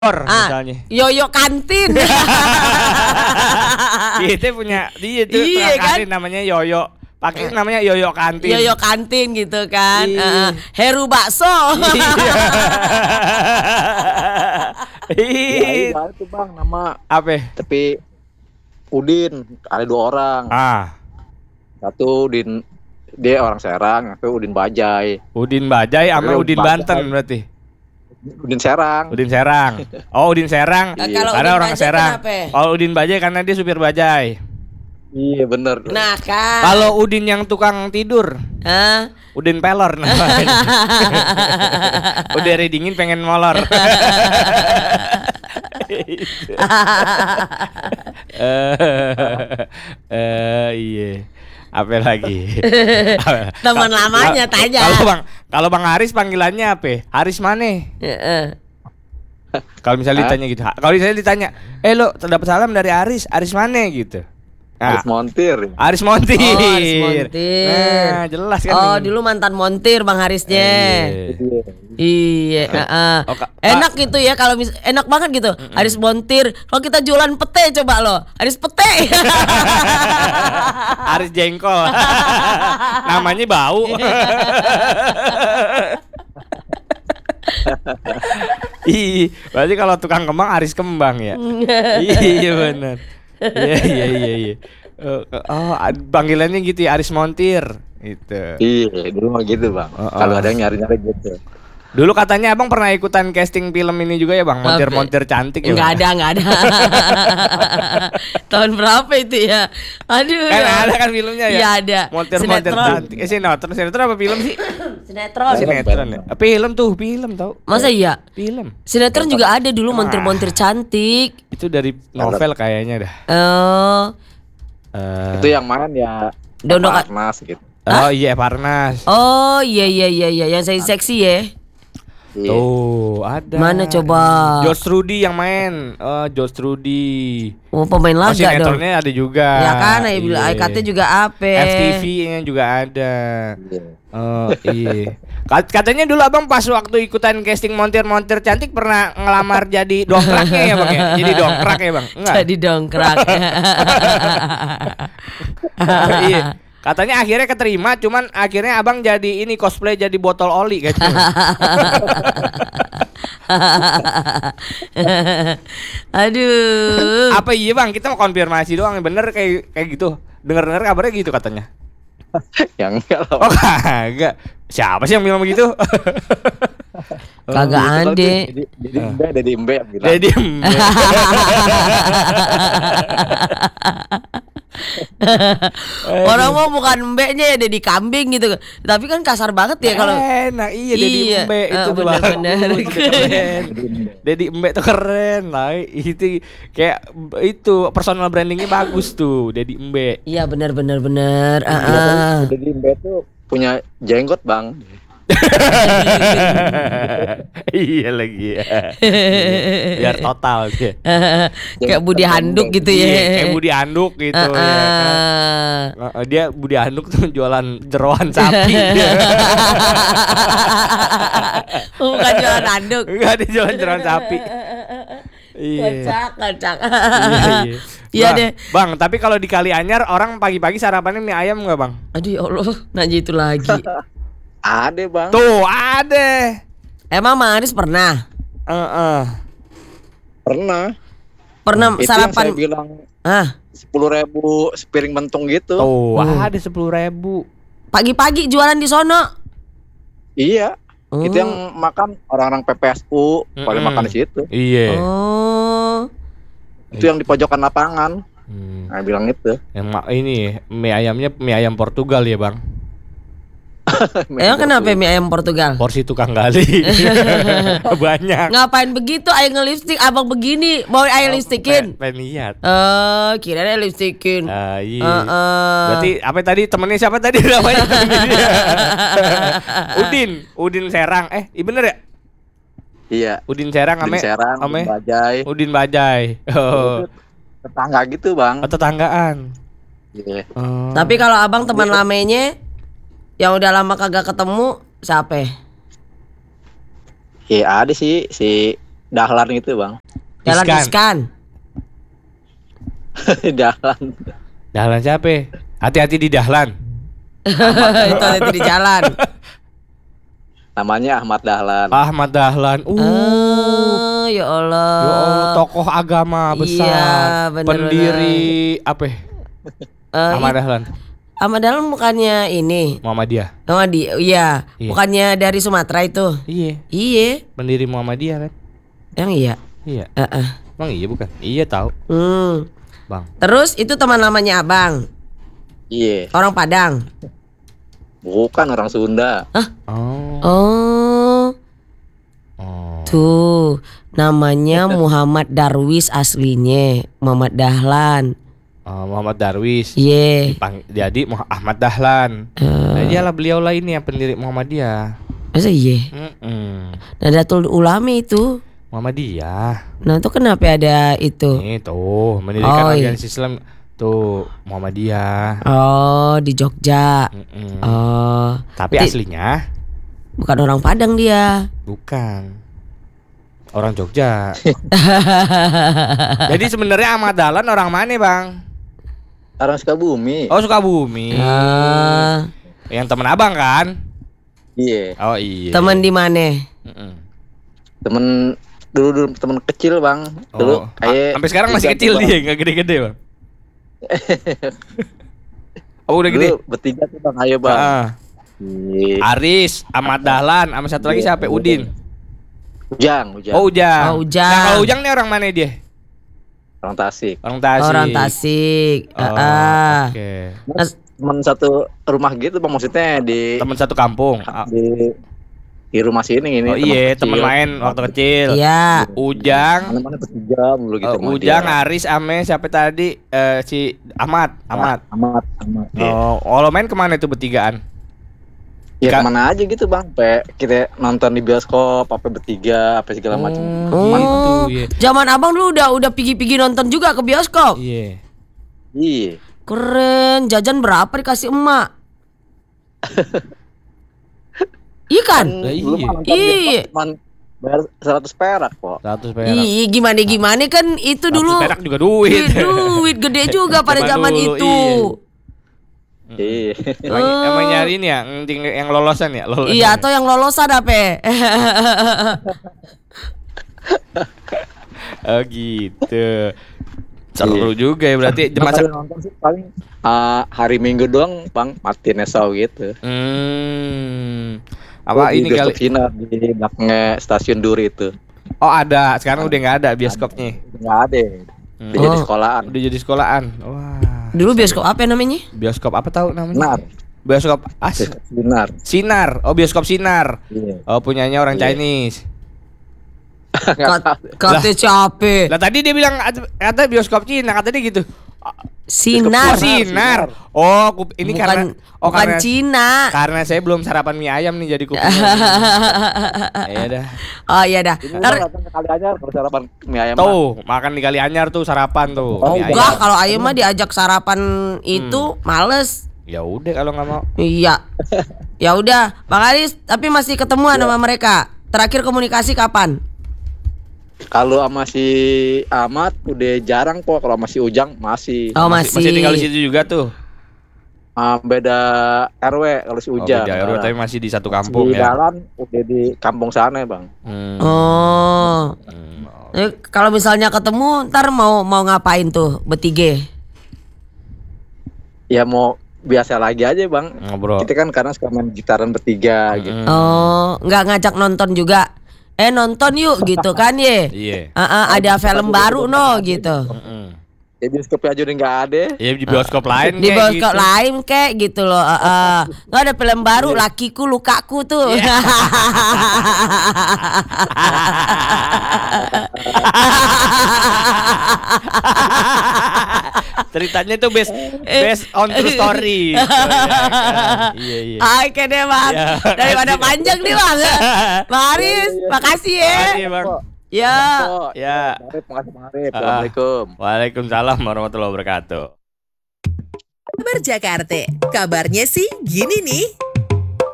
Misalnya. Yoyo kantin. Kita punya dia tuh Iya, kan? kantin namanya Yoyo. Pakai namanya Yoyo kantin. Yoyo kantin gitu kan. Iya. Heru bakso. Iya. Ya, itu bang nama Apa? tapi Udin ada 2 orang. Satu Udin, dia orang Serang, satu Udin Bajai. Udin Bajai sama Udin Udin Bajai. Banten berarti. Udin Serang. Udin Serang. Oh, Udin Serang. Nah, kalau Karena Udin orang Bajai Serang. kenapa? Oh, Udin Bajai karena dia supir bajai. Iya bener. Nah kan. Kalau Udin yang tukang tidur, Hah? Udin pelor namanya. Udah dingin pengen molor. Iya. Apa lagi? Teman lamanya tanya. Kalau Bang Haris panggilannya apa? Haris mana? Kalau misalnya ditanya gitu. Kalau misalnya ditanya, lo dapat salam dari Haris mana gitu. Aris Montir. Aris Montir. Oh, Haris Montir. Nah, jelas kan. Oh, dulu mantan montir Bang Harisnya. Iya, enak gitu ya kalau enak banget gitu. Haris montir. Kalau kita jualan pete coba lo. Haris pete. Haris jengkol. Namanya bau. Berarti kalau tukang kembang Haris kembang ya. Iya benar. Iya. Oh, panggilannya gitu ya, Haris Montir gitu. Iya, dulu mah gitu bang. Kalau ada yang nyari-nyari gitu. Dulu katanya abang pernah ikutan casting film ini juga ya bang, montir-montir cantik ya? Nggak ada. Tahun berapa itu ya? Aduh. Kan ada kan filmnya ya? Iya ada. Montir-montir cantik. Sinetron apa film sih? Sinetron ya. Film tau? Masa iya? Film. Sinetron juga ada dulu montir-montir cantik. Itu dari novel kayaknya dah. Itu yang main ya Dondokan. Parnas gitu. Oh iya Parnas. Oh iya yang saya seksi ya. Tuh ada. Mana coba? Josh Rudy yang main. Josh Rudy. Oh pemain laga dong. Sinetronnya ada juga. Ya kan, IKT juga apa? FTV-nya juga ada. Iya. Katanya dulu abang pas waktu ikutan casting montir-montir cantik pernah ngelamar jadi dongkraknya ya bang ya? Jadi dongkrak ya bang? Enggak. Jadi dongkrak. Iya. Katanya akhirnya keterima, cuman akhirnya abang jadi ini cosplay jadi botol oli katanya. Aduh. Apa iya bang? Kita mau konfirmasi doang, bener kayak gitu. Dengar-dengar kabarnya gitu katanya. Yang enggak lah. Oh kagak. Siapa sih yang bilang begitu? Kagak ada. Jadi Mbe yang bilang. Jadi Mbe. Orang mau bukan mbeknya ya Dedi kambing gitu. Tapi kan kasar banget ya kalau. Enak iya Dedi Mbe itu tuh bener. keren. Dedi Mbe tuh keren lah. Itu kayak itu personal brandingnya bagus tuh Dedi Mbe. Iya benar. Jadi Mbe tuh punya jenggot bang. Iya lagi ya. Biar total sih. Kayak Budi Handuk gitu ya. Kayak Budi Handuk gitu ya kan. Dia Budi Handuk tuh jualan jeroan sapi. Bukan jualan handuk. Enggak, dia jualan jeroan sapi. Iya. Kocak. Iya deh. Bang, tapi kalau di Kalianyar orang pagi-pagi sarapannya mie ayam enggak, Bang? Aduh ya Allah, nanya itu lagi. Ada bang. Tuh, ada. Emang Mang Aris pernah? Pernah. Sarapan? Itu yang saya bilang 10.000 sepiring mentung gitu. Tuh, ada 10.000. Pagi-pagi jualan di sono? Iya. Itu yang makan orang-orang PPSU pada makan di situ. Iya. Itu yang di pojokan lapangan. Nah, bilang itu. Yang ini mie ayamnya mie ayam Portugal ya, Bang. Emang kenapa mie ayam Portugal? Porsi tukang gali. Banyak. Ngapain begitu? Ayo nge-lipstick abang begini. Mau ayo lipstickin? Pengen lihat. Kira ayo lipstickin. Iya. Berarti apa tadi temennya siapa tadi namanya? Udin Serang. Bener ya? Iya. Udin Serang Udin Bajai. Udin Bajai. Tetangga gitu bang. Tetanggaan. Iya. Tapi kalau abang teman lamanya yang udah lama kagak ketemu siapa? Ya ada sih si Dahlan gitu bang. Jalan Iskan. Dahlan. Dahlan siapa? Hati-hati di Dahlan. Itu ada di jalan. Namanya Ahmad Dahlan. Ahmad Dahlan. Ya Allah. Ya Allah, tokoh agama besar. Iya, bener, pendiri apa? Ahmad Dahlan. Ahmad Dahlan bukannya ini Muhammadiyah. Iya. Bukannya dari Sumatera itu. Iya. Pendiri Muhammadiyah kan? Yang iya. Iya. Bang iya bukan? Iya tahu. Bang. Terus itu teman lamanya abang. Iya. Orang Padang. Bukan, orang Sunda. Oh. Tuh, namanya Muhammad Darwis aslinya, Muhammad Dahlan. Muhammad Darwis. Iya. Jadi Ahmad Dahlan. Nah, dialah beliau lah ini yang pendiri Muhammadiyah. Masa iya? Nadatul Ulama itu Muhammadiyah. Nah, itu kenapa ada itu? Ini tuh mendirikan organisasi Islam tuh Muhammadiyah. Oh, di Jogja. Tapi aslinya bukan orang Padang dia. Bukan. Orang Jogja. Jadi sebenarnya Ahmad Dahlan orang mana, Bang? Orang Sukabumi. Oh, Sukabumi. Yang teman Abang kan? Iya. Oh iya. Teman di mana? Temen dulu temen kecil bang. Dulu kayak sampai sekarang masih kecil bang. Dia nggak gede-gede bang. Oh udah gede. Bertiga tuh bang, ayo bang. Aris, Ahmad Dahlan, sama satu lagi siapa? Udin. Ujang. Oh Ujang. Ujang. Nah kalau Ujang nih orang mana dia? Orang Tasik. Orang Tasik. Oke. Teman satu rumah gitu bang, maksudnya di. Teman satu kampung. Di rumah sini ini. Oh iya, teman main waktu kecil. Iya. Ujang. Mana bertiga mulu gitu. Ujang, Aris, Ame, siapa tadi? Si Ahmad. Oh, lo main kemana itu bertigaan? Ya kemana aja gitu bang, kita nonton di bioskop, apa bertiga, apa segala macam. Zaman abang dulu udah pigi-pigi nonton juga ke bioskop. Iya. Keren. Jajan berapa dikasih emak? Iya kan? Iya. Cuman bayar 100 perak kok. 100 perak. Iya, gimana kan itu dulu. 100 perak juga duit. Duit gede juga pada zaman itu. Iya. Emang nyari ini ya, yang lolosan ya? Iya, atau yang lolosan apa? Oh gitu. Seru juga ya berarti. Masa nonton sih paling hari Minggu doang bang, Martinez gitu. Apa ini kali? Sinar di belakangnya stasiun Duri itu. Oh ada, sekarang udah nggak ada bioskopnya. Nggak ada. Udah jadi sekolahan. Udah jadi sekolahan. Wah. Dulu bioskop apa namanya? Bioskop apa tahu namanya? Sinar. Bioskop Sinar. Oh bioskop Sinar. Iya. Oh punyanya orang Chinese. Kata capek. Lah tadi dia bilang kata bioskop Cina, kata dia gitu. Sinar. Oh, ini bukan, karena bukan Cina. Karena saya belum sarapan mie ayam nih jadi kuping. Iya dah. Oh iya dah. Kali aja sarapan mie ayam. Tuh, makan di Kalianyar tuh sarapan tuh. Oh enggak, kalau ayam mah diajak sarapan itu males. Ya udah kalau nggak mau. Iya. Ya udah, Bang Aris, tapi masih ketemuan sama mereka. Terakhir komunikasi kapan? Kalau sama si Ahmad udah jarang kok, kalau sama si Ujang masih. Oh masih. Masih tinggal di situ juga tuh. Beda RW kalau si Ujang. Beda RW tapi masih di satu kampung ya. Di Dalan udah di kampung sana bang. Kalau misalnya ketemu, ntar mau ngapain tuh bertiga? Ya mau biasa lagi aja bang. Ngobrol. Kita kan karena suka main gitaran bertiga gitu. Oh, nggak ngajak nonton juga? Nonton yuk gitu kan ye. Iya. Ada film baru gitu. Ya bioskop aja udah nggak ada. Iya di bioskop lain. Di bioskop lain kayak gitu loh. Nggak ada film baru, Lakiku Lukaku tuh. Ceritanya tuh based on true story. Iya. Oke deh bang. Daripada panjang nih bang. Bang Aris, makasih ya. Makasih bang. Ya. Makasih Bang Arif. Assalamualaikum. Waalaikumsalam warahmatullahi wabarakatuh. Kabar Jakarta, kabarnya sih gini nih.